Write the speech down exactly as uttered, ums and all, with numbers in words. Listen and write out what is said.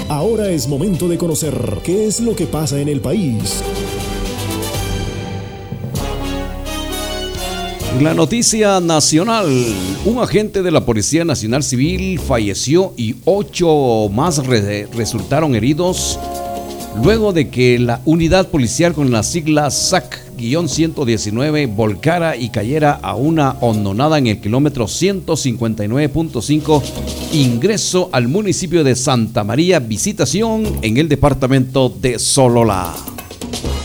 Ahora es momento de conocer qué es lo que pasa en el país. La noticia nacional: un agente de la Policía Nacional Civil falleció y ocho más re- resultaron heridos luego de que la unidad policial con la sigla S A C ciento diecinueve volcara y cayera a una hondonada en el kilómetro ciento cincuenta y nueve punto cinco, ingreso al municipio de Santa María Visitación, en el departamento de Sololá.